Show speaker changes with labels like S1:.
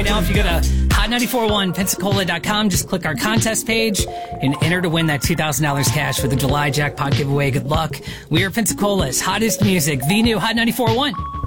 S1: now. If you go to hot941pensacola.com, just click our contest page and enter to win that $2,000 cash for the July jackpot giveaway. Good luck. We are Pensacola's hottest music, the new Hot 94.1.